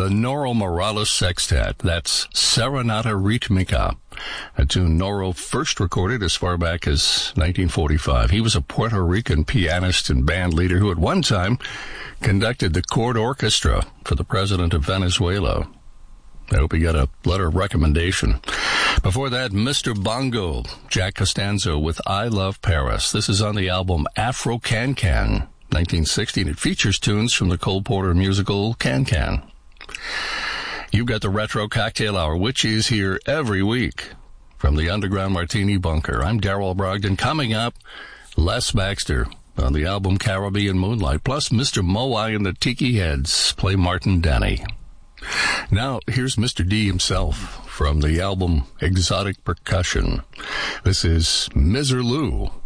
the Noro Morales Sextet. That's Serenata Ritmica, a tune Noro first recorded as far back as 1945. He was a Puerto Rican pianist and band leader who at one time conducted the court orchestra for the president of Venezuela. I hope he got a letter of recommendation. Before that, Mr. Bongo, Jack Costanzo with I Love Paris. This is on the album Afro Can-Can, 1960, and it features tunes from the Cole Porter musical Can-Can. You've got the Retro Cocktail Hour, which is here every week from the Underground Martini Bunker. I'm Darrell Brogdon. Coming up, Les Baxter on the album Caribbean Moonlight, plus Mr. Moai and the Tiki Heads play Martin Denny. Now, here's Mr. D himself from the album Exotic Percussion. This is Miserlou.